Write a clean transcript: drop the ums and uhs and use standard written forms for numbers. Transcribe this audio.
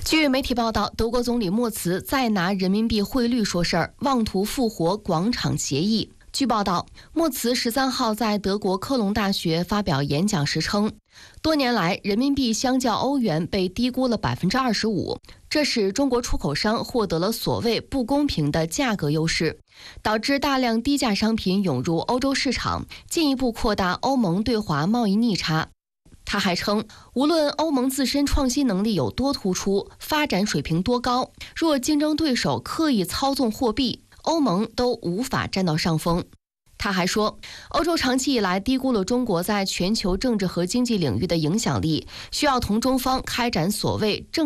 据媒体报道，德国总理默茨再拿人民币汇率说事儿，妄图复活广场协议。据报道，默茨13号在德国科隆大学发表演讲时称，多年来人民币相较欧元被低估了25%，这使中国出口商获得了所谓不公平的价格优势，导致大量低价商品涌入欧洲市场，进一步扩大欧盟对华贸易逆差。他还称，无论欧盟自身创新能力有多突出，发展水平多高，若竞争对手刻意操纵货币，欧盟都无法占到上风。他还说，欧洲长期以来低估了中国在全球政治和经济领域的影响力，需要同中方开展所谓政